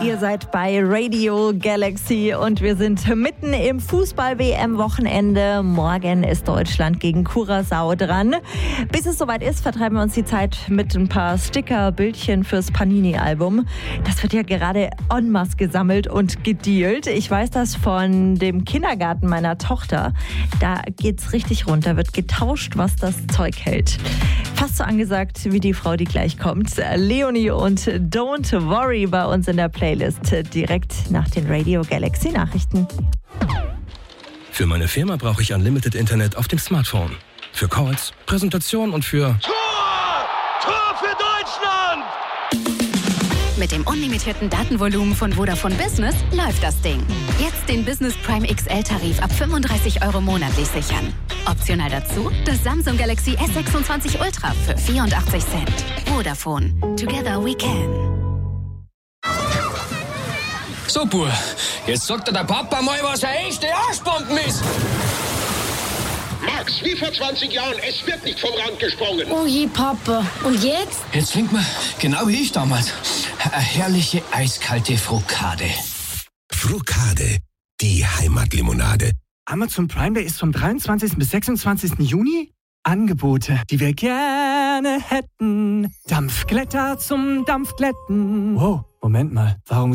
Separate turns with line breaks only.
Ihr seid bei Radio Galaxy und wir sind mitten im Fußball-WM-Wochenende. Morgen ist Deutschland gegen Curaçao dran. Bis es soweit ist, vertreiben wir uns die Zeit mit ein paar Sticker, Bildchen fürs Panini-Album. Das wird ja gerade en masse gesammelt und gedealt. Ich weiß das von dem Kindergarten meiner Tochter. Da geht's richtig runter, wird getauscht, was das Zeug hält. Fast so angesagt wie die Frau, die gleich kommt. Leonie und Don't Worry bei uns in der Playlist. Direkt nach den Radio Galaxy Nachrichten.
Für meine Firma brauche ich Unlimited Internet auf dem Smartphone. Für Calls, Präsentationen und für...
Tor für Deutschland!
Mit dem unlimitierten Datenvolumen von Vodafone Business läuft das Ding. Jetzt den Business Prime XL-Tarif ab 35 € monatlich sichern. Optional dazu das Samsung Galaxy S26 Ultra für 84 Cent. Vodafone. Together we can.
So, Bub, jetzt sagt dir der Papa mal, was eine echte Arschbomben ist.
Max, wie vor 20 Jahren, es wird nicht vom Rand gesprungen.
Oh je, Papa. Und jetzt?
Jetzt trinkt man, genau wie ich damals, eine herrliche eiskalte Frukade.
Frukade, die Heimatlimonade.
Amazon Prime Day ist vom 23. bis 26. Juni. Angebote, die wir gerne hätten. Dampfglätter zum Dampfglätten. Wow, Moment mal, warum